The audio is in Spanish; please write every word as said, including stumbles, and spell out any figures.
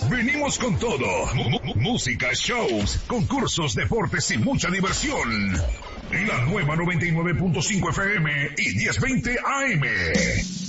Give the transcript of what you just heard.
Venimos con todo. M- música, shows, concursos, deportes y mucha diversión. La nueva noventa y nueve punto cinco F M y diez veinte A M.